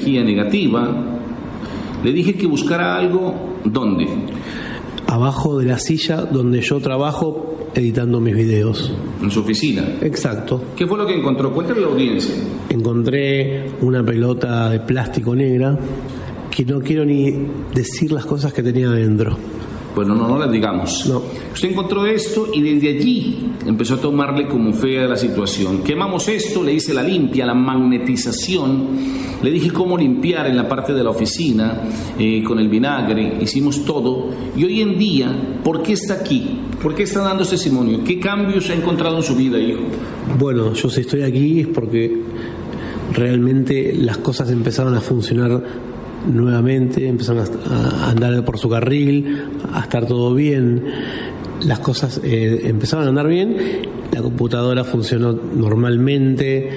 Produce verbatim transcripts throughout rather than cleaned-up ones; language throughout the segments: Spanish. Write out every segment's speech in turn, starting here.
energía negativa. Le dije que buscara algo, ¿dónde? Abajo de la silla donde yo trabajo editando mis videos. ¿En su oficina? Exacto. ¿Qué fue lo que encontró? Cuéntale a la audiencia. Encontré una pelota de plástico negra que no quiero ni decir las cosas que tenía adentro. Bueno, no, no las digamos. No. Usted encontró esto y desde allí empezó a tomarle como fe a la situación. Quemamos esto, le hice la limpia, la magnetización. Le dije cómo limpiar en la parte de la oficina eh, con el vinagre. Hicimos todo. Y hoy en día, ¿por qué está aquí? ¿Por qué está dando este testimonio? ¿Qué cambios ha encontrado en su vida, hijo? Bueno, yo si estoy aquí es porque realmente las cosas empezaron a funcionar nuevamente, empezaron a andar por su carril, a estar todo bien, las cosas eh, empezaron a andar bien, la computadora funcionó normalmente,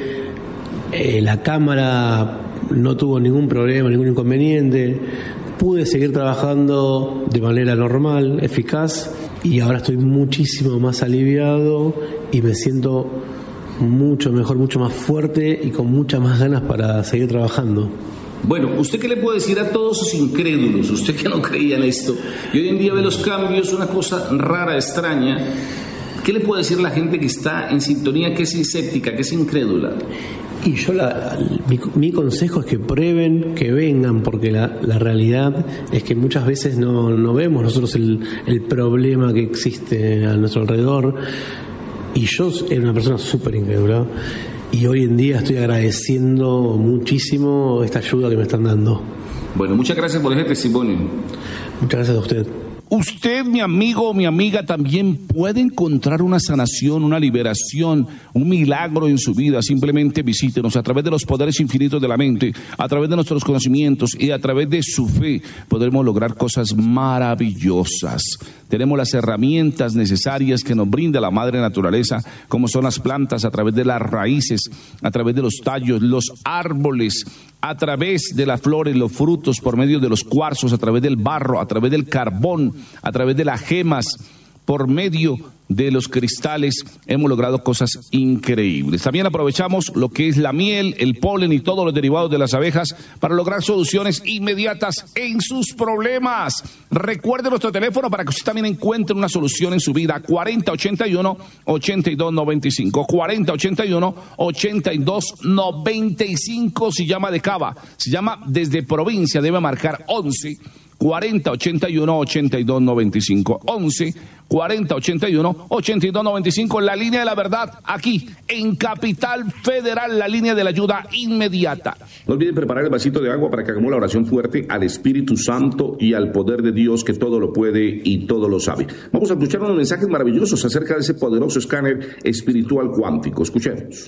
eh, la cámara no tuvo ningún problema, ningún inconveniente, pude seguir trabajando de manera normal, eficaz, y ahora estoy muchísimo más aliviado y me siento mucho mejor, mucho más fuerte y con muchas más ganas para seguir trabajando. Bueno, ¿usted qué le puede decir a todos esos incrédulos? Usted que no creía en esto y hoy en día ve los cambios, una cosa rara, extraña. ¿Qué le puede decir a la gente que está en sintonía, que es escéptica, que es incrédula? Y yo, la, mi, mi consejo es que prueben, que vengan, porque la, la realidad es que muchas veces no, no vemos nosotros el, el problema que existe a nuestro alrededor. Y yo era una persona súper incrédula. Y hoy en día estoy agradeciendo muchísimo esta ayuda que me están dando. Bueno, muchas gracias por ese testimonio. Muchas gracias a usted. Usted, mi amigo o mi amiga, también puede encontrar una sanación, una liberación, un milagro en su vida. Simplemente visítenos a través de los poderes infinitos de la mente, a través de nuestros conocimientos y a través de su fe podremos lograr cosas maravillosas. Tenemos las herramientas necesarias que nos brinda la madre naturaleza, como son las plantas, a través de las raíces, a través de los tallos, los árboles, a través de las flores, los frutos, por medio de los cuarzos, a través del barro, a través del carbón, a través de las gemas, por medio de los cristales, hemos logrado cosas increíbles. También aprovechamos lo que es la miel, el polen y todos los derivados de las abejas para lograr soluciones inmediatas en sus problemas. Recuerde nuestro teléfono para que usted también encuentre una solución en su vida. cuarenta ochenta y uno, ochenta y dos noventa y cinco. cuarenta ochenta y uno, ochenta y dos noventa y cinco. Si llama de Cava, si llama desde provincia, debe marcar once cuarenta ochenta y uno, ochenta y dos noventa y cinco. once cuarenta ochenta y uno, ochenta y dos noventa y cinco, la línea de la verdad, aquí en Capital Federal, la línea de la ayuda inmediata. No olviden preparar el vasito de agua para que hagamos la oración fuerte al Espíritu Santo y al poder de Dios que todo lo puede y todo lo sabe. Vamos a escuchar unos mensajes maravillosos acerca de ese poderoso escáner espiritual cuántico. Escuchemos.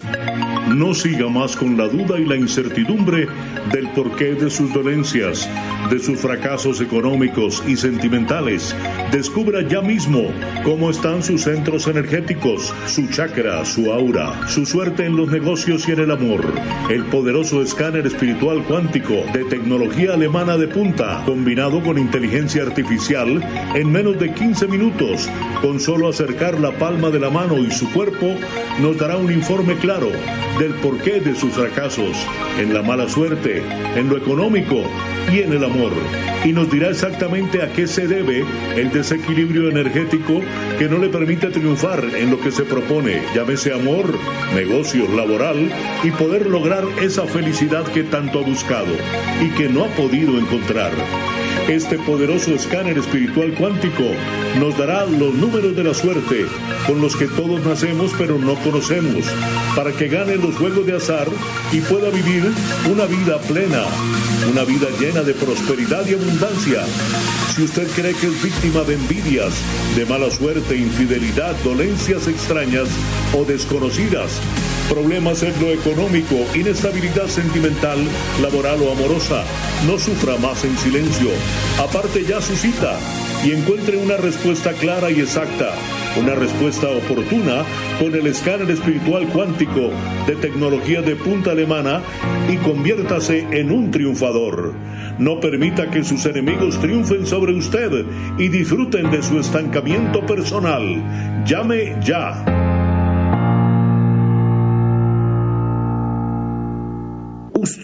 No siga más con la duda y la incertidumbre del porqué de sus dolencias, de sus fracasos económicos y sentimentales. Descubra ya mismo cómo están sus centros energéticos, su chakra, su aura, su suerte en los negocios y en el amor. El poderoso escáner espiritual cuántico de tecnología alemana de punta, combinado con inteligencia artificial, en menos de quince minutos, con solo acercar la palma de la mano y su cuerpo, nos dará un informe claro del porqué de sus fracasos, en la mala suerte, en lo económico y en el amor. Y nos dirá exactamente a qué se debe el desequilibrio energético que no le permite triunfar en lo que se propone, llámese amor, negocios, laboral, y poder lograr esa felicidad que tanto ha buscado y que no ha podido encontrar. Este poderoso escáner espiritual cuántico nos dará los números de la suerte con los que todos nacemos pero no conocemos, para que gane los juegos de azar y pueda vivir una vida plena, una vida llena de prosperidad y abundancia. Si usted cree que es víctima de envidias, de mala suerte, infidelidad, dolencias extrañas o desconocidas, problemas en lo económico, inestabilidad sentimental, laboral o amorosa, no sufra más en silencio. Aparte ya su cita y encuentre una respuesta clara y exacta, una respuesta oportuna con el escáner espiritual cuántico de tecnología de punta alemana y conviértase en un triunfador. No permita que sus enemigos triunfen sobre usted y disfruten de su estancamiento personal. Llame ya. Usted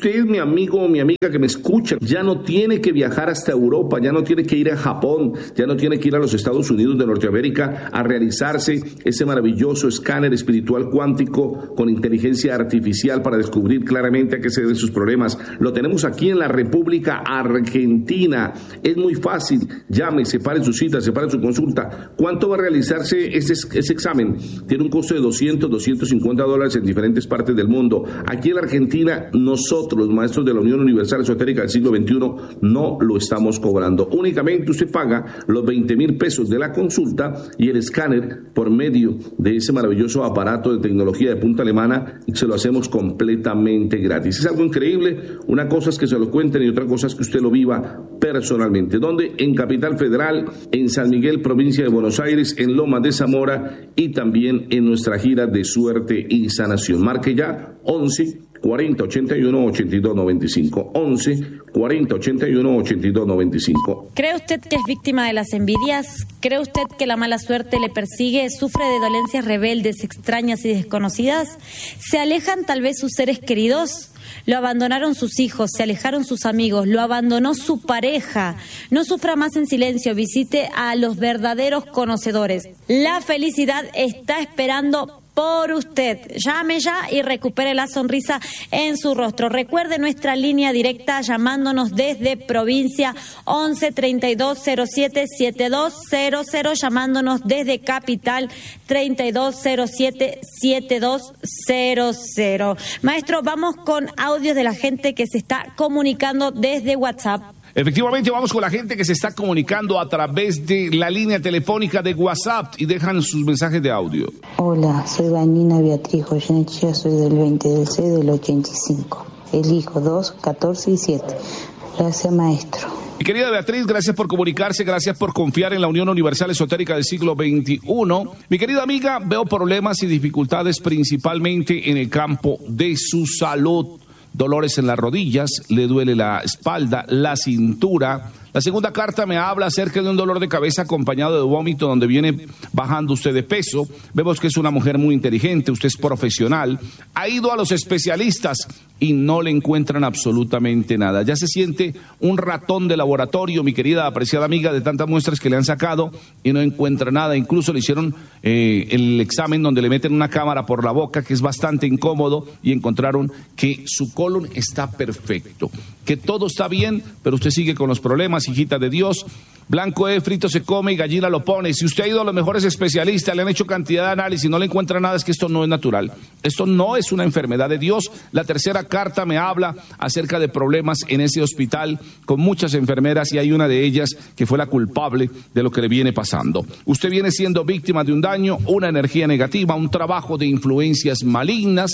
usted, mi amigo o mi amiga que me escucha, ya no tiene que viajar hasta Europa, ya no tiene que ir a Japón, ya no tiene que ir a los Estados Unidos de Norteamérica a realizarse ese maravilloso escáner espiritual cuántico con inteligencia artificial para descubrir claramente a qué se deben sus problemas. Lo tenemos aquí en la República Argentina. Es muy fácil. Llame, separe su cita, separe su consulta. ¿Cuánto va a realizarse ese, ese examen? Tiene un costo de doscientos, doscientos cincuenta dólares en diferentes partes del mundo. Aquí en la Argentina, nosotros, los maestros de la Unión Universal Esotérica del siglo veintiuno, no lo estamos cobrando. Únicamente usted paga los veinte mil pesos de la consulta y el escáner por medio de ese maravilloso aparato de tecnología de punta alemana se lo hacemos completamente gratis. Es algo increíble. Una cosa es que se lo cuenten y otra cosa es que usted lo viva personalmente. ¿Dónde? En Capital Federal, en San Miguel, provincia de Buenos Aires, en Lomas de Zamora y también en nuestra gira de suerte y sanación. Marque ya once cuarenta ochenta y uno ochenta y dos noventa y cinco. once cuarenta ochenta y uno ochenta y dos noventa y cinco. ¿Cree usted que es víctima de las envidias? ¿Cree usted que la mala suerte le persigue? ¿Sufre de dolencias rebeldes, extrañas y desconocidas? ¿Se alejan tal vez sus seres queridos? Lo abandonaron sus hijos, se alejaron sus amigos, lo abandonó su pareja. No sufra más en silencio, visite a los verdaderos conocedores. La felicidad está esperando por usted. Llame ya y recupere la sonrisa en su rostro. Recuerde nuestra línea directa llamándonos desde provincia once treinta y dos cero siete setenta y dos cero cero, llamándonos desde capital treinta y dos cero siete setenta y dos cero cero. Maestro, vamos con audios de la gente que se está comunicando desde WhatsApp. Efectivamente, vamos con la gente que se está comunicando a través de la línea telefónica de WhatsApp y dejan sus mensajes de audio. Hola, soy Vanina Beatriz Goyenechea, soy del veinte del seis del ochenta y cinco. Elijo dos, catorce y siete. Gracias, maestro. Mi querida Beatriz, gracias por comunicarse, gracias por confiar en la Unión Universal Esotérica del siglo veintiuno. Mi querida amiga, veo problemas y dificultades principalmente en el campo de su salud. Dolores en las rodillas, le duele la espalda, la cintura. La segunda carta me habla acerca de un dolor de cabeza acompañado de vómito donde viene bajando usted de peso. Vemos que es una mujer muy inteligente, usted es profesional. Ha ido a los especialistas y no le encuentran absolutamente nada. Ya se siente un ratón de laboratorio, mi querida apreciada amiga, de tantas muestras que le han sacado y no encuentra nada. Incluso le hicieron eh, el examen donde le meten una cámara por la boca, que es bastante incómodo, y encontraron que su colon está perfecto, que todo está bien, pero usted sigue con los problemas, hijita de Dios. Blanco es frito se come y gallina lo pone. Si usted ha ido a los mejores especialistas, le han hecho cantidad de análisis y no le encuentra nada, es que esto no es natural. Esto no es una enfermedad de Dios. La tercera carta me habla acerca de problemas en ese hospital con muchas enfermeras y hay una de ellas que fue la culpable de lo que le viene pasando. Usted viene siendo víctima de un daño, una energía negativa, un trabajo de influencias malignas.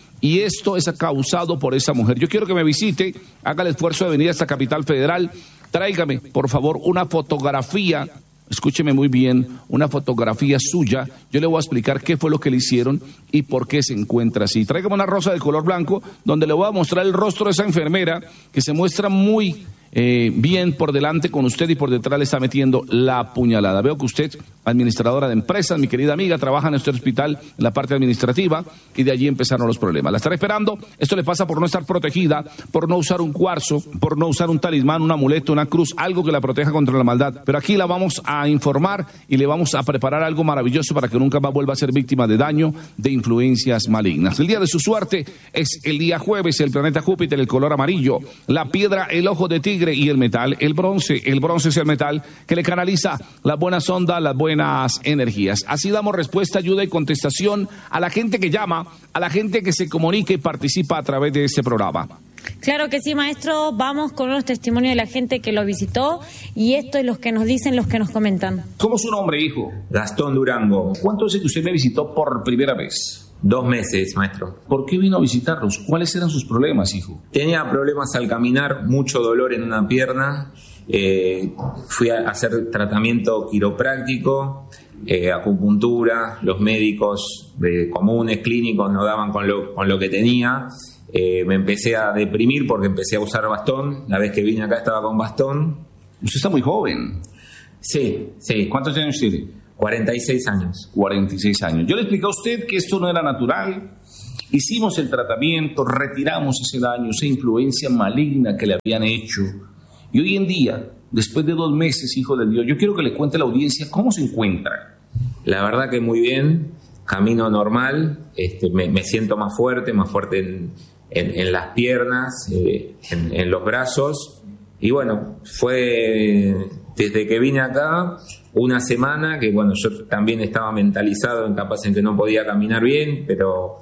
Y esto es causado por esa mujer. Yo quiero que me visite, haga el esfuerzo de venir a esta Capital Federal. Tráigame, por favor, una fotografía, escúcheme muy bien, una fotografía suya. Yo le voy a explicar qué fue lo que le hicieron y por qué se encuentra así. Tráigame una rosa de color blanco donde le voy a mostrar el rostro de esa enfermera que se muestra muy eh, bien por delante con usted y por detrás le está metiendo la puñalada. Veo que usted, administradora de empresas, mi querida amiga, trabaja en este hospital en la parte administrativa y de allí empezaron los problemas. La estará esperando. Esto le pasa por no estar protegida, por no usar un cuarzo, por no usar un talismán, un amuleto, una cruz, algo que la proteja contra la maldad. Pero aquí la vamos a informar y le vamos a preparar algo maravilloso para que nunca más vuelva a ser víctima de daño, de influencias malignas. El día de su suerte es el día jueves, el planeta Júpiter, el color amarillo, la piedra, el ojo de tigre y el metal, el bronce. El bronce es el metal que le canaliza las buenas ondas, las buenas energías. Así damos respuesta, ayuda y contestación a la gente que llama, a la gente que se comunica y participa a través de este programa. Claro que sí, maestro. Vamos con unos testimonios de la gente que lo visitó y esto es lo que nos dicen, los que nos comentan. ¿Cómo es su nombre, hijo? Gastón Durango. ¿Cuánto hace que usted me visitó por primera vez? Dos meses, maestro. ¿Por qué vino a visitarlos? ¿Cuáles eran sus problemas, hijo? Tenía problemas al caminar, mucho dolor en una pierna. Eh, fui a hacer tratamiento quiropráctico, eh, acupuntura. Los médicos eh, comunes, clínicos, no daban con lo, con lo que tenía. Eh, me empecé a deprimir porque empecé a usar bastón. La vez que vine acá estaba con bastón. Usted está muy joven. Sí, sí. ¿Cuántos años tiene? cuarenta y seis años. cuarenta y seis años. Yo le expliqué a usted que esto no era natural, Hicimos el tratamiento, retiramos ese daño, esa influencia maligna que le habían hecho. Y hoy en día, después de dos meses, hijo de Dios, yo quiero que le cuente a la audiencia cómo se encuentra. La verdad que muy bien, camino normal, este, me, me siento más fuerte, más fuerte en, en, en las piernas, eh, en, en los brazos. Y bueno, fue desde que vine acá una semana que, bueno, yo también estaba mentalizado en capaz en que no podía caminar bien, pero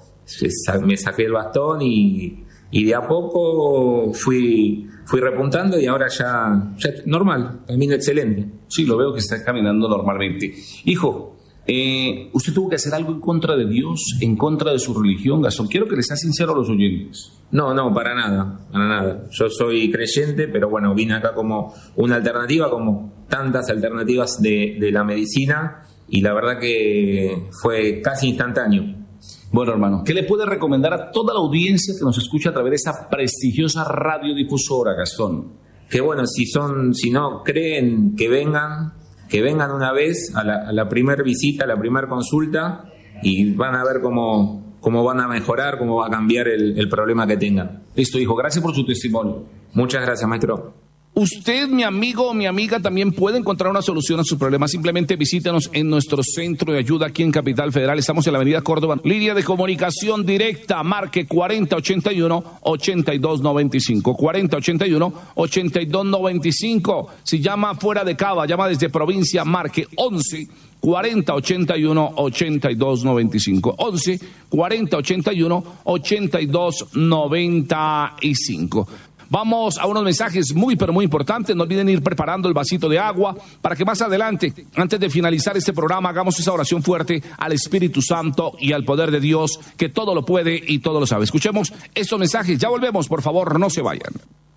me saqué el bastón y, y de a poco fui, fui repuntando y ahora ya, ya normal, camino excelente. Sí, lo veo que está caminando normalmente. Hijo, eh, ¿usted tuvo que hacer algo en contra de Dios, en contra de su religión, Gastón? Quiero que le sea sincero a los oyentes. No, no, para nada, para nada. Yo soy creyente, pero bueno, vine acá como una alternativa, como tantas alternativas de, de la medicina, y la verdad que fue casi instantáneo. Bueno, hermano, ¿qué le puede recomendar a toda la audiencia que nos escucha a través de esa prestigiosa radiodifusora, Gastón? Que bueno, si son, si no creen, que vengan, que vengan una vez a la, a la primer visita, a la primer consulta, y van a ver cómo, cómo van a mejorar, cómo va a cambiar el, el problema que tengan. Listo, hijo, gracias por su testimonio. Muchas gracias, maestro. Usted, mi amigo o mi amiga, también puede encontrar una solución a sus problemas. Simplemente visítenos en nuestro centro de ayuda aquí en Capital Federal. Estamos en la avenida Córdoba. Línea de comunicación directa, marque cuarenta ochenta y uno, ochenta y dos noventa y cinco. cuarenta ochenta y uno, ochenta y dos noventa y cinco. Si llama fuera de Cava, llama desde provincia, marque once cuarenta ochenta y uno, ochenta y dos noventa y cinco. once cuarenta ochenta y uno, ochenta y dos noventa y cinco. Vamos a unos mensajes muy, pero muy importantes. No olviden ir preparando el vasito de agua para que más adelante, antes de finalizar este programa, hagamos esa oración fuerte al Espíritu Santo y al poder de Dios, que todo lo puede y todo lo sabe. Escuchemos estos mensajes. Ya volvemos, por favor, no se vayan.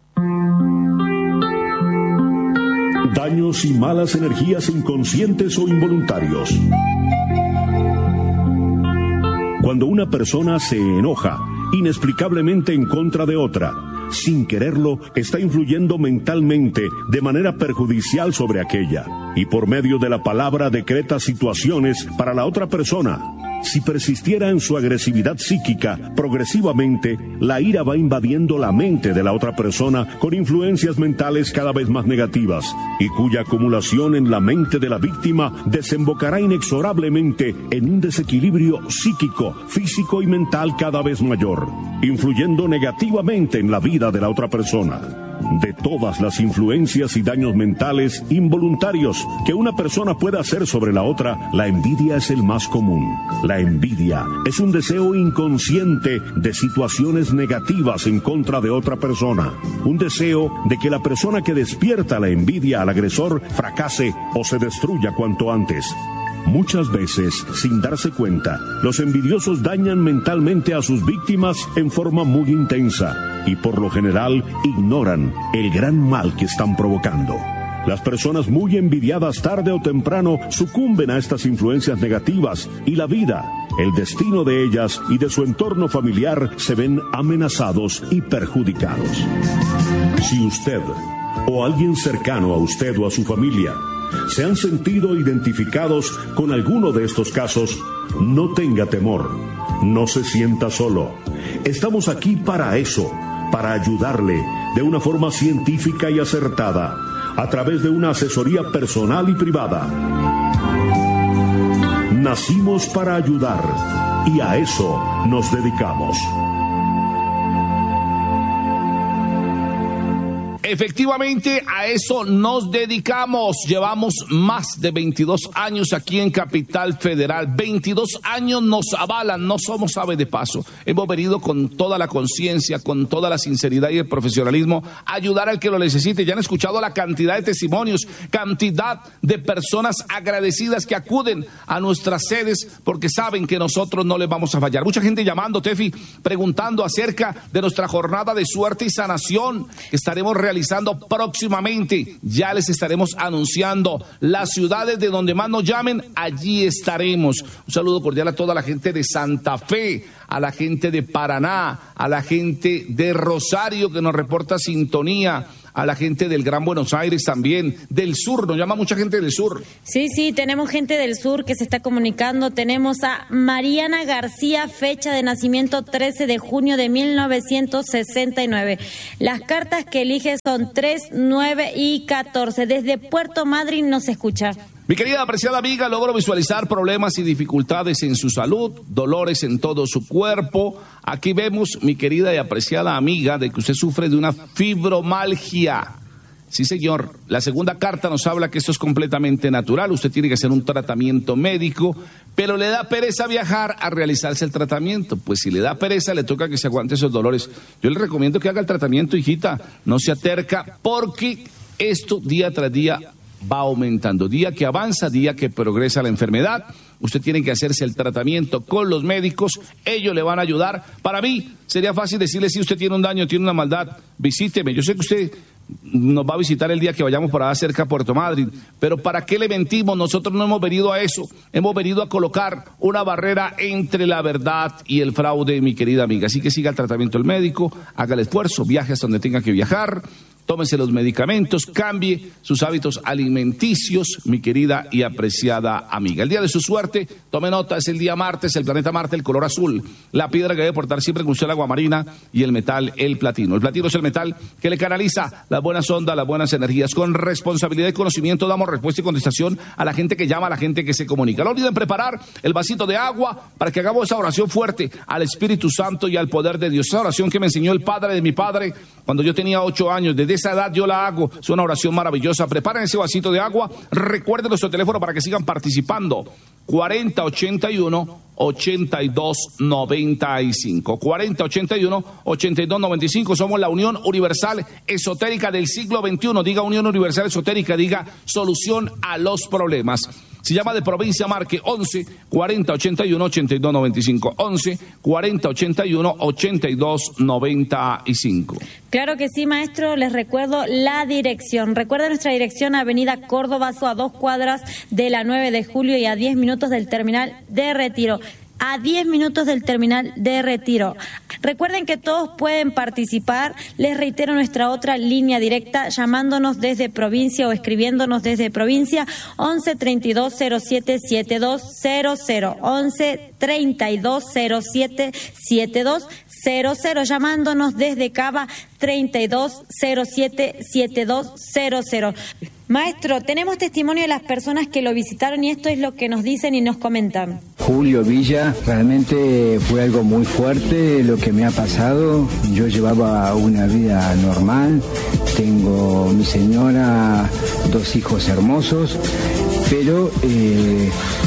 Daños y malas energías inconscientes o involuntarios. Cuando una persona se enoja inexplicablemente en contra de otra, sin quererlo, está influyendo mentalmente de manera perjudicial sobre aquella, y por medio de la palabra decreta situaciones para la otra persona. Si persistiera en su agresividad psíquica, progresivamente, la ira va invadiendo la mente de la otra persona con influencias mentales cada vez más negativas, y cuya acumulación en la mente de la víctima desembocará inexorablemente en un desequilibrio psíquico, físico y mental cada vez mayor, influyendo negativamente en la vida de la otra persona. De todas las influencias y daños mentales involuntarios que una persona puede hacer sobre la otra, la envidia es el más común. La envidia es un deseo inconsciente de situaciones negativas en contra de otra persona. Un deseo de que la persona que despierta la envidia al agresor fracase o se destruya cuanto antes. Muchas veces, sin darse cuenta, los envidiosos dañan mentalmente a sus víctimas en forma muy intensa y por lo general ignoran el gran mal que están provocando. Las personas muy envidiadas tarde o temprano sucumben a estas influencias negativas y la vida, el destino de ellas y de su entorno familiar se ven amenazados y perjudicados. Si usted o alguien cercano a usted o a su familia se han sentido identificados con alguno de estos casos, no tenga temor, no se sienta solo. Estamos aquí para eso, para ayudarle de una forma científica y acertada, a través de una asesoría personal y privada. Nacimos para ayudar y a eso nos dedicamos. Efectivamente, a eso nos dedicamos. Llevamos más de veintidós años aquí en Capital Federal. veintidós años nos avalan, no somos ave de paso. Hemos venido con toda la conciencia, con toda la sinceridad y el profesionalismo a ayudar al que lo necesite. Ya han escuchado la cantidad de testimonios, cantidad de personas agradecidas que acuden a nuestras sedes porque saben que nosotros no les vamos a fallar. Mucha gente llamando, Tefi, preguntando acerca de nuestra jornada de suerte y sanación que estaremos realizando próximamente. Ya les estaremos anunciando las ciudades de donde más nos llamen, allí estaremos. Un saludo cordial a toda la gente de Santa Fe, a la gente de Paraná, a la gente de Rosario que nos reporta sintonía, a la gente del Gran Buenos Aires también, del sur, nos llama mucha gente del sur. Sí, sí, tenemos gente del sur que se está comunicando. Tenemos a Mariana García, fecha de nacimiento trece de junio de mil novecientos sesenta y nueve. Las cartas que elige son tres, nueve y catorce. Desde Puerto Madryn nos escucha. Mi querida apreciada amiga, logro visualizar problemas y dificultades en su salud, dolores en todo su cuerpo. Aquí vemos, mi querida y apreciada amiga, de que usted sufre de una fibromialgia. Sí, señor. La segunda carta nos habla que esto es completamente natural. Usted tiene que hacer un tratamiento médico, pero le da pereza viajar a realizarse el tratamiento. Pues si le da pereza, le toca que se aguante esos dolores. Yo le recomiendo que haga el tratamiento, hijita. No se aterca, porque esto día tras día va aumentando. Día que avanza, día que progresa la enfermedad. Usted tiene que hacerse el tratamiento con los médicos. Ellos le van a ayudar. Para mí, sería fácil decirle, si usted tiene un daño, tiene una maldad, visíteme. Yo sé que usted nos va a visitar el día que vayamos por allá cerca a Puerto Madryn, pero ¿para qué le mentimos? Nosotros no hemos venido a eso. Hemos venido a colocar una barrera entre la verdad y el fraude, mi querida amiga. Así que siga el tratamiento del médico, haga el esfuerzo, viaje hasta donde tenga que viajar, tómese los medicamentos, cambie sus hábitos alimenticios, mi querida y apreciada amiga. El día de su suerte, tome nota, es el día martes, el planeta Marte, el color azul, la piedra que debe portar siempre con usted el agua marina, y el metal, el platino. El platino es el metal que le canaliza las buenas ondas, las buenas energías. Con responsabilidad y conocimiento damos respuesta y contestación a la gente que llama, a la gente que se comunica. No olviden preparar el vasito de agua para que hagamos esa oración fuerte al Espíritu Santo y al poder de Dios. Esa oración que me enseñó el padre de mi padre cuando yo tenía ocho años. Desde esa edad yo la hago. Es una oración maravillosa. Preparen ese vasito de agua. Recuerden nuestro teléfono para que sigan participando. cuarenta ochenta y uno ochenta y dos noventa y cinco. cuarenta ochenta y uno ochenta y dos noventa y cinco. Somos la Unión Universal Esotérica del siglo veintiuno. Diga Unión Universal Esotérica, diga solución a los problemas. Se llama de provincia, marque once cuarenta ochenta y uno ochenta y dos noventa y cinco. once cuarenta ochenta y uno ochenta y dos noventa y cinco. Claro que sí, maestro. Les recuerdo la dirección. Recuerda nuestra dirección, Avenida Córdoba, a dos cuadras de la nueve de julio y a diez minutos del terminal de Retiro. A diez minutos del terminal de Retiro. Recuerden que todos pueden participar. Les reitero nuestra otra línea directa, llamándonos desde provincia o escribiéndonos desde provincia, once treinta y dos cero siete setenta y dos cero cero. once treinta y dos cero siete setenta y dos cero cero. Llamándonos desde Cava, treinta y dos cero siete setenta y dos cero cero. Maestro, tenemos testimonio de las personas que lo visitaron y esto es lo que nos dicen y nos comentan. Julio Villa, realmente fue algo muy fuerte lo que me ha pasado. Yo llevaba una vida normal, tengo mi señora, dos hijos hermosos, pero eh,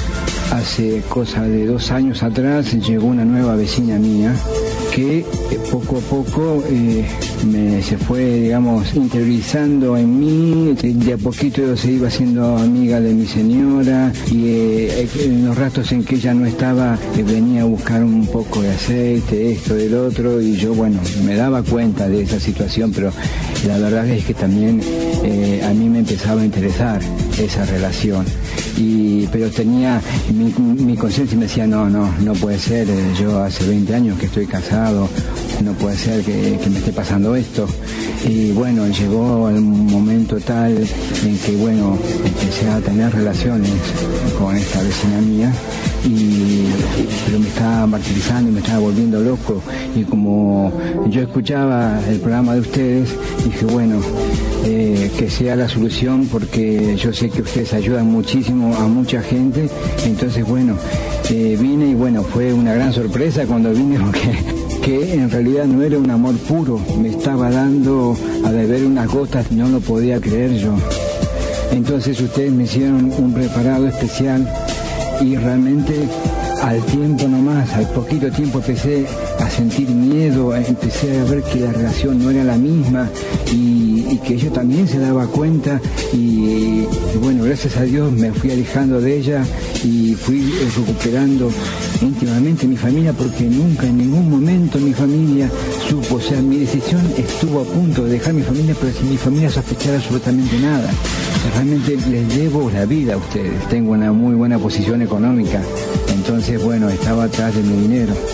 hace cosa de dos años atrás llegó una nueva vecina mía que eh, poco a poco eh, me, se fue, digamos, interiorizando en mí. De a poquito se iba haciendo amiga de mi señora y eh, en los ratos en que ella no estaba eh, venía a buscar un poco de aceite, esto, del otro, y yo, bueno, me daba cuenta de esa situación, pero la verdad es que también eh, a mí me empezaba a interesar esa relación. Y, pero tenía mi, mi conciencia y me decía, no, no, no puede ser, yo hace veinte años que estoy casado, no puede ser que, que me esté pasando esto. Y bueno, llegó el momento tal en que, bueno, empecé a tener relaciones con esta vecina mía, y, y, pero me estaba martirizando y me estaba volviendo loco. Y como yo escuchaba el programa de ustedes, dije, bueno, eh, que sea la solución, porque yo sé que ustedes ayudan muchísimo a mucha gente. Entonces, bueno, eh, vine y bueno, fue una gran sorpresa cuando vine, porque que en realidad no era un amor puro, me estaba dando a beber unas gotas, no lo podía creer yo. Entonces ustedes me hicieron un preparado especial y realmente al tiempo nomás, al poquito tiempo empecé a sentir miedo, empecé a ver que la relación no era la misma y, y que ella también se daba cuenta y, y bueno, gracias a Dios me fui alejando de ella y fui recuperando íntimamente mi familia, porque nunca en ningún momento mi familia supo, o sea, mi decisión estuvo a punto de dejar mi familia, pero sin mi familia sospechar absolutamente nada. Realmente les debo la vida a ustedes, tengo una muy buena posición económica, entonces bueno, estaba atrás de mi dinero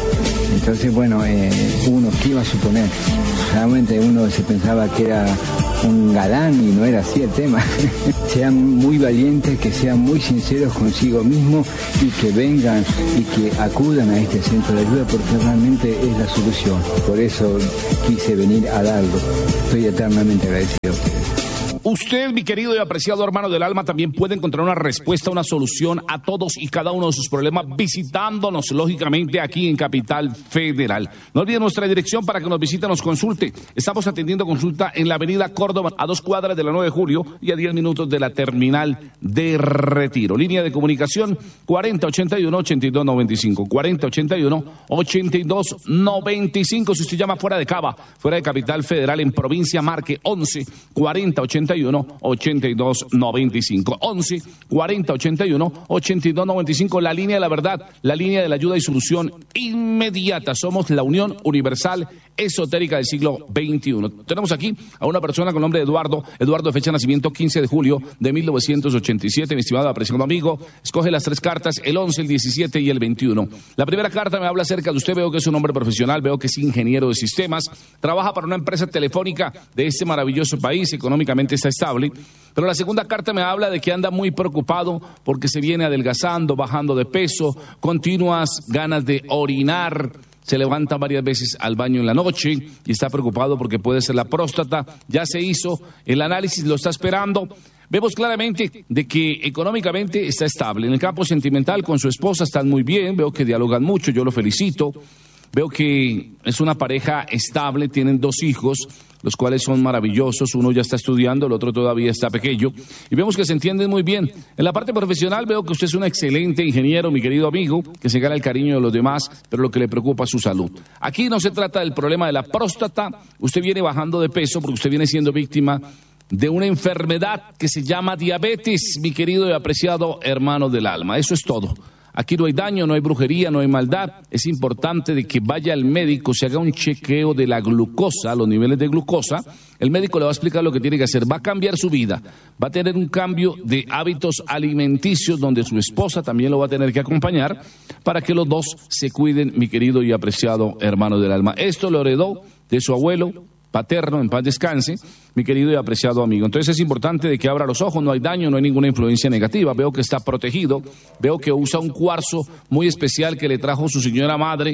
Entonces, bueno, eh, uno, ¿qué iba a suponer? Realmente uno se pensaba que era un galán y no era así el tema. Sean muy valientes, que sean muy sinceros consigo mismos y que vengan y que acudan a este centro de ayuda porque realmente es la solución. Por eso quise venir a darlo. Estoy eternamente agradecido a ustedes. Usted, mi querido y apreciado hermano del alma, también puede encontrar una respuesta, una solución a todos y cada uno de sus problemas visitándonos, lógicamente, aquí en Capital Federal. No olvide nuestra dirección para que nos visite, nos consulte. Estamos atendiendo consulta en la avenida Córdoba, a dos cuadras de la nueve de julio y a diez minutos de la terminal de Retiro. Línea de comunicación cuarenta ochenta y uno ochenta y dos noventa y cinco, cuarenta ochenta y uno ochenta y dos noventa y cinco. Si usted llama fuera de Cava, fuera de Capital Federal, en provincia, marque once cuarenta ochenta y uno ochenta y dos noventa y cinco, once cuarenta ochenta y uno ochenta y dos noventa y cinco, la línea de la verdad, la línea de la ayuda y solución inmediata. Somos la Unión Universal Esotérica del siglo veintiuno. Tenemos aquí a una persona con nombre de Eduardo, Eduardo de fecha de nacimiento quince de julio de mil novecientos ochenta y siete, mi estimado apreciado amigo, escoge las tres cartas, el once, el diecisiete y el veintiuno. La primera carta me habla acerca de usted, veo que es un hombre profesional, veo que es ingeniero de sistemas, trabaja para una empresa telefónica de este maravilloso país, económicamente está estable, pero la segunda carta me habla de que anda muy preocupado porque se viene adelgazando, bajando de peso, continuas ganas de orinar, se levanta varias veces al baño en la noche y está preocupado porque puede ser la próstata, ya se hizo el análisis, lo está esperando. Vemos claramente de que económicamente está estable. En el campo sentimental con su esposa están muy bien, veo que dialogan mucho, yo lo felicito. Veo que es una pareja estable, tienen dos hijos, los cuales son maravillosos, uno ya está estudiando, el otro todavía está pequeño, y vemos que se entienden muy bien. En la parte profesional veo que usted es un excelente ingeniero, mi querido amigo, que se gana el cariño de los demás, pero lo que le preocupa es su salud. Aquí no se trata del problema de la próstata, usted viene bajando de peso porque usted viene siendo víctima de una enfermedad que se llama diabetes, mi querido y apreciado hermano del alma. Eso es todo. Aquí no hay daño, no hay brujería, no hay maldad. Es importante de que vaya al médico, se haga un chequeo de la glucosa, los niveles de glucosa. El médico le va a explicar lo que tiene que hacer. Va a cambiar su vida, va a tener un cambio de hábitos alimenticios donde su esposa también lo va a tener que acompañar para que los dos se cuiden, mi querido y apreciado hermano del alma. Esto lo heredó de su abuelo paterno, en paz descanse, mi querido y apreciado amigo. Entonces es importante de que abra los ojos, no hay daño, no hay ninguna influencia negativa. Veo que está protegido, veo que usa un cuarzo muy especial que le trajo su señora madre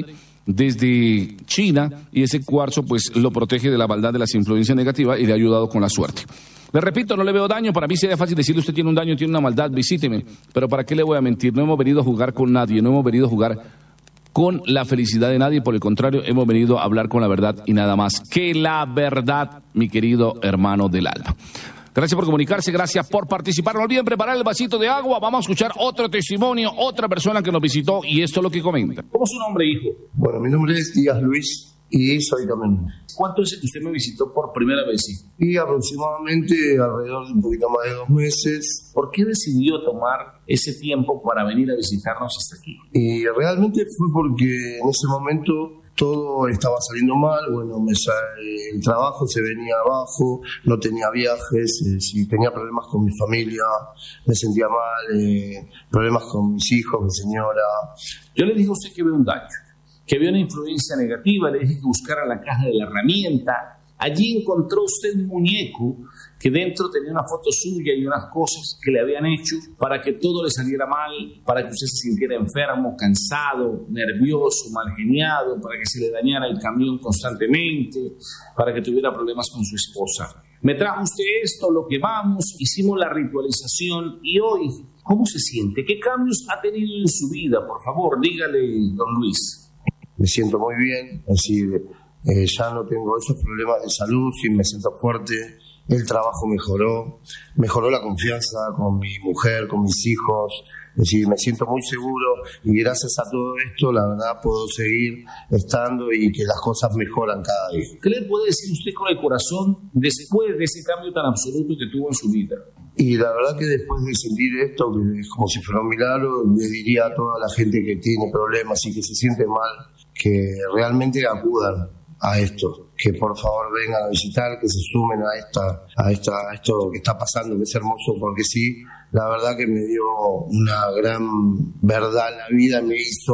desde China, y ese cuarzo pues lo protege de la maldad, de las influencias negativas, y le ha ayudado con la suerte. Le repito, no le veo daño. Para mí sería fácil decirle: usted tiene un daño, tiene una maldad, visíteme. Pero ¿para qué le voy a mentir? No hemos venido a jugar con nadie, no hemos venido a jugar con la felicidad de nadie, por el contrario, hemos venido a hablar con la verdad y nada más que la verdad, mi querido hermano del alma. Gracias por comunicarse, gracias por participar. No olviden preparar el vasito de agua. Vamos a escuchar otro testimonio, otra persona que nos visitó, y esto es lo que comenta. ¿Cómo es su nombre, hijo? Bueno, mi nombre es Díaz Luis y soy camionero. ¿Cuánto es que usted me visitó por primera vez? Y aproximadamente alrededor de un poquito más de dos meses. ¿Por qué decidió tomar ese tiempo para venir a visitarnos hasta aquí? Y realmente fue porque en ese momento todo estaba saliendo mal. Bueno, me sale, el trabajo se venía abajo, no tenía viajes, eh, si tenía problemas con mi familia, me sentía mal, eh, problemas con mis hijos, mi señora. Yo le dije a usted que ve un daño, que había una influencia negativa, le dije que buscara la caja de la herramienta. Allí encontró usted un muñeco que dentro tenía una foto suya y unas cosas que le habían hecho para que todo le saliera mal, para que usted se sintiera enfermo, cansado, nervioso, mal geniado, para que se le dañara el camión constantemente, para que tuviera problemas con su esposa. Me trajo usted esto, lo quemamos, hicimos la ritualización, y hoy, ¿cómo se siente? ¿Qué cambios ha tenido en su vida? Por favor, dígale, don Luis. Me siento muy bien, así eh, ya no tengo esos problemas de salud, y me siento fuerte. El trabajo mejoró, mejoró la confianza con mi mujer, con mis hijos. Es decir, me siento muy seguro, y gracias a todo esto, la verdad, puedo seguir estando y que las cosas mejoran cada día. ¿Qué le puede decir usted con el corazón después de ese cambio tan absoluto que tuvo en su vida? Y la verdad que después de sentir esto, que es como si fuera un milagro, le diría a toda la gente que tiene problemas y que se siente mal, que realmente acudan a esto, que por favor vengan a visitar, que se sumen a esta, a esta, a esto que está pasando, que es hermoso, porque sí, la verdad que me dio una gran verdad en la vida, me hizo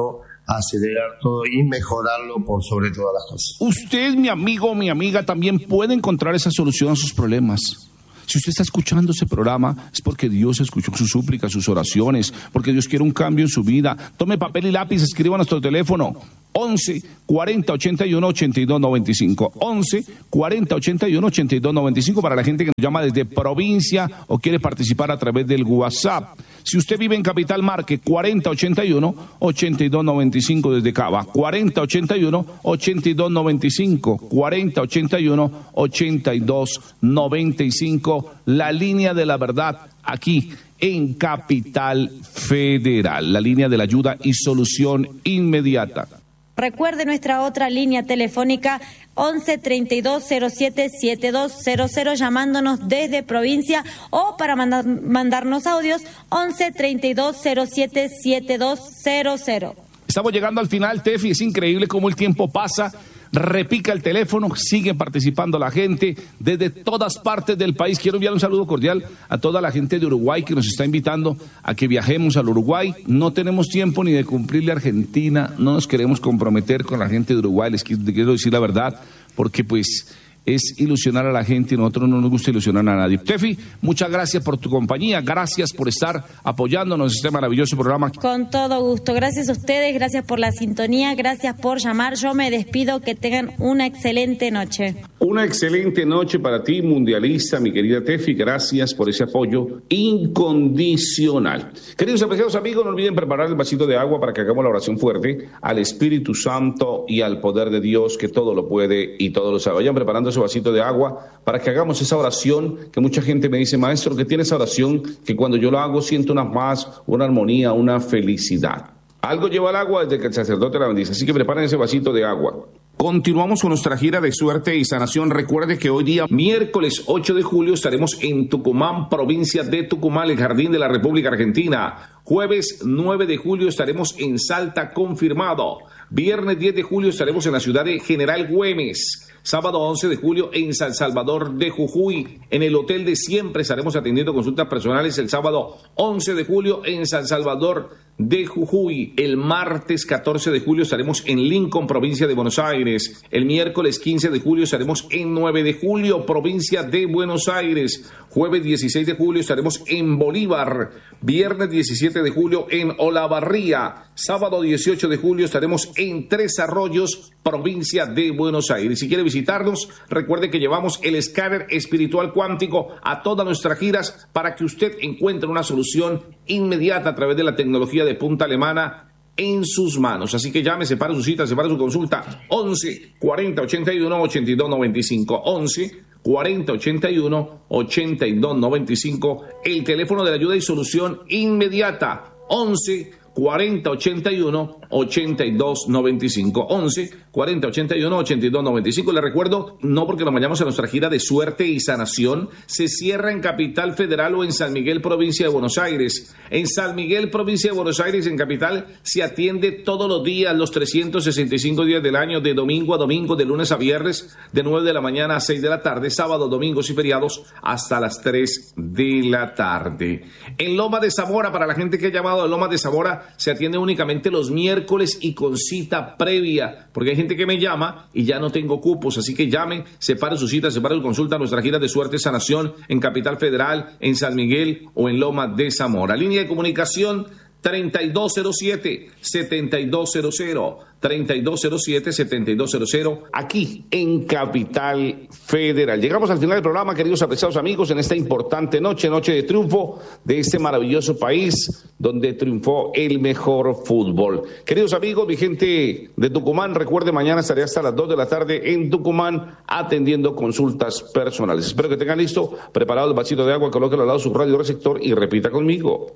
acelerar todo y mejorarlo por sobre todas las cosas. Usted, mi amigo, mi amiga, también puede encontrar esa solución a sus problemas. Si usted está escuchando ese programa, es porque Dios escuchó sus súplicas, sus oraciones, porque Dios quiere un cambio en su vida. Tome papel y lápiz, escriba a nuestro teléfono once, cuarenta, ochenta y uno, ochenta y dos, noventa y cinco. once, cuarenta, ochenta y uno, ochenta y dos, noventa y cinco para la gente que nos llama desde provincia o quiere participar a través del WhatsApp. Si usted vive en Capital, marque cuarenta, ochenta y uno, ochenta y dos, noventa y cinco desde Cava. cuarenta, ochenta y uno, ochenta y dos, noventa y cinco. cuarenta, ochenta y uno, ochenta y dos, noventa y cinco. La línea de la verdad aquí en Capital Federal. La línea de la ayuda y solución inmediata. Recuerde nuestra otra línea telefónica once, treinta y dos, cero siete, setenta y dos cero cero, llamándonos desde provincia, o para mandar, mandarnos audios once, treinta y dos, cero siete, setenta y dos cero cero. Estamos llegando al final, Tefi, es increíble cómo el tiempo pasa. Repica el teléfono, sigue participando la gente desde todas partes del país. Quiero enviar un saludo cordial a toda la gente de Uruguay que nos está invitando a que viajemos al Uruguay. No tenemos tiempo ni de cumplirle a Argentina, no nos queremos comprometer con la gente de Uruguay, les quiero decir la verdad, porque pues es ilusionar a la gente y a nosotros no nos gusta ilusionar a nadie. Tefi, muchas gracias por tu compañía, gracias por estar apoyándonos en este maravilloso programa. Con todo gusto, gracias a ustedes, gracias por la sintonía, gracias por llamar. Yo me despido, que tengan una excelente noche. Una excelente noche para ti, mundialista, mi querida Tefi, gracias por ese apoyo incondicional. Queridos apreciados amigos, no olviden preparar el vasito de agua para que hagamos la oración fuerte al Espíritu Santo y al poder de Dios que todo lo puede y todo lo sabe. Vayan preparando ese vasito de agua para que hagamos esa oración que mucha gente me dice, maestro, que tiene esa oración que cuando yo lo hago siento una paz, una armonía, una felicidad. Algo lleva el agua desde que el sacerdote la bendice, así que preparen ese vasito de agua. Continuamos con nuestra gira de suerte y sanación. Recuerde que hoy día, miércoles ocho de julio, estaremos en Tucumán, provincia de Tucumán, el Jardín de la República Argentina. Jueves nueve de julio estaremos en Salta, confirmado. Viernes diez de julio estaremos en la ciudad de General Güemes. Sábado once de julio en San Salvador de Jujuy. En el Hotel de Siempre estaremos atendiendo consultas personales el sábado once de julio en San Salvador de Jujuy. El martes catorce de julio estaremos en Lincoln, provincia de Buenos Aires. El miércoles quince de julio estaremos en nueve de julio, provincia de Buenos Aires. Jueves dieciséis de julio estaremos en Bolívar. Viernes diecisiete de julio en Olavarría. Sábado dieciocho de julio estaremos en Tres Arroyos, provincia de Buenos Aires. Si quiere visitarnos, recuerde que llevamos el escáner espiritual cuántico a todas nuestras giras para que usted encuentre una solución inmediata a través de la tecnología de punta alemana en sus manos. Así que llame, separe su cita, separe su consulta. once, cuarenta, ochenta y uno, ochenta y dos, noventa y cinco. once, cuarenta, ochenta y uno, ochenta y dos, noventa y cinco. El teléfono de la ayuda y solución inmediata. once, cuarenta, ochenta y uno, ochenta y dos, noventa y cinco. once, cuarenta, ochenta y uno, ochenta y dos, noventa y cinco. Le recuerdo, no porque nos vayamos a nuestra gira de suerte y sanación, se cierra en Capital Federal o en San Miguel, provincia de Buenos Aires. En San Miguel, provincia de Buenos Aires, en Capital, se atiende todos los días, los trescientos sesenta y cinco días del año, de domingo a domingo, de lunes a viernes, de nueve de la mañana a seis de la tarde, sábados, domingos y feriados hasta las tres de la tarde. En Loma de Zamora, para la gente que ha llamado de Loma de Zamora, se atiende únicamente los miércoles y con cita previa, porque hay gente que me llama y ya no tengo cupos, así que llamen, separe su cita, separe su consulta a nuestra gira de suerte y sanación en Capital Federal, en San Miguel o en Loma de Zamora. Línea de comunicación treinta y dos cero siete, setenta y dos cero cero, treinta y dos cero siete, setenta y dos cero cero, aquí en Capital Federal. Llegamos al final del programa, queridos apreciados amigos, en esta importante noche, noche de triunfo de este maravilloso país donde triunfó el mejor fútbol. Queridos amigos, mi gente de Tucumán, recuerde, mañana estaré hasta las dos de la tarde en Tucumán atendiendo consultas personales. Espero que tengan listo, preparado el vasito de agua, colóquelo al lado de su radio receptor y repita conmigo.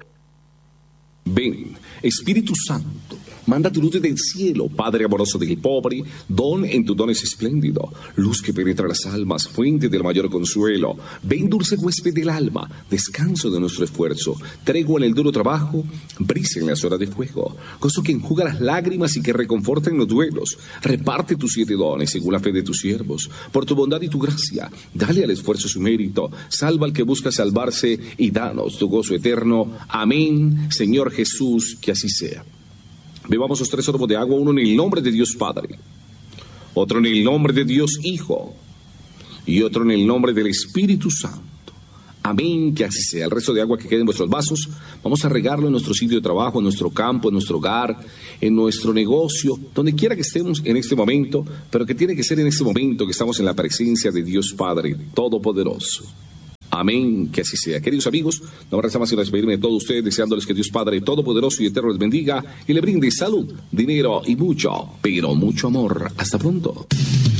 Ven, Espíritu Santo, manda tu luz desde el cielo, Padre amoroso del pobre, don en tu don es espléndido, luz que penetra las almas, fuente del mayor consuelo. Ven, dulce huésped del alma, descanso de nuestro esfuerzo, tregua en el duro trabajo, brisa en las horas de fuego, gozo que enjuga las lágrimas y que reconforta en los duelos. Reparte tus siete dones según la fe de tus siervos, por tu bondad y tu gracia, dale al esfuerzo su mérito, salva al que busca salvarse y danos tu gozo eterno. Amén, Señor Jesús, que así sea. Bebamos los tres sorbos de agua, uno en el nombre de Dios Padre, otro en el nombre de Dios Hijo y otro en el nombre del Espíritu Santo. Amén, que así sea. El resto de agua que quede en vuestros vasos, vamos a regarlo en nuestro sitio de trabajo, en nuestro campo, en nuestro hogar, en nuestro negocio, donde quiera que estemos en este momento, pero que tiene que ser en este momento que estamos en la presencia de Dios Padre Todopoderoso. Amén, que así sea. Queridos amigos, no me resta más que despedirme de todos ustedes, deseándoles que Dios Padre Todopoderoso y Eterno les bendiga y le brinde salud, dinero y mucho, pero mucho amor. Hasta pronto.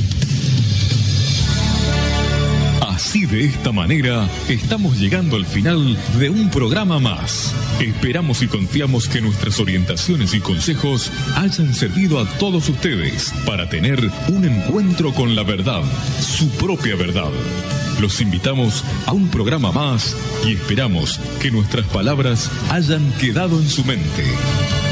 Así, de esta manera, estamos llegando al final de un programa más. Esperamos y confiamos que nuestras orientaciones y consejos hayan servido a todos ustedes para tener un encuentro con la verdad, su propia verdad. Los invitamos a un programa más y esperamos que nuestras palabras hayan quedado en su mente.